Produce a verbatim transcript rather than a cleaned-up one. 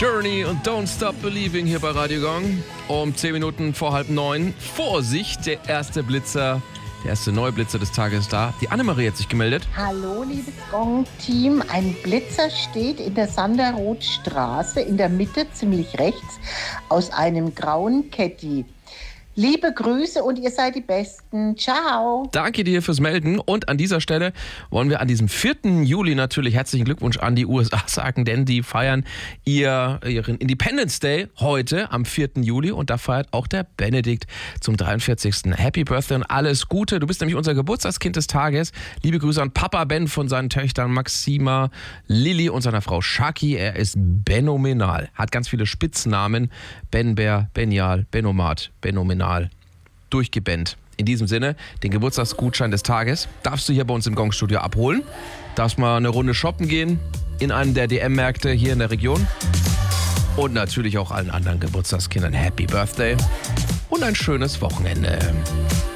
Journey und Don't Stop Believing hier bei Radio Gong. Um zehn Minuten vor halb neun. Vorsicht, der erste Blitzer, der erste Neublitzer des Tages ist da. Die Annemarie hat sich gemeldet. Hallo, liebes Gong-Team. Ein Blitzer steht in der Sanderrothstraße in der Mitte, ziemlich rechts, aus einem grauen Caddy. Liebe Grüße und ihr seid die Besten. Ciao. Danke dir fürs Melden. Und an dieser Stelle wollen wir an diesem vierten Juli natürlich herzlichen Glückwunsch an die U S A sagen, denn die feiern ihr, ihren Independence Day heute am vierten Juli und da feiert auch der Benedikt zum dreiundvierzigsten Happy Birthday und alles Gute. Du bist nämlich unser Geburtstagskind des Tages. Liebe Grüße an Papa Ben von seinen Töchtern Maxima, Lilly und seiner Frau Shaki. Er ist benomenal, hat ganz viele Spitznamen. Benber, Benjal, Benomat, Benomenal. Durchgebannt. In diesem Sinne, den Geburtstagsgutschein des Tages darfst du hier bei uns im Gong-Studio abholen. Darfst mal eine Runde shoppen gehen in einem der D M-Märkte hier in der Region. Und natürlich auch allen anderen Geburtstagskindern Happy Birthday und ein schönes Wochenende.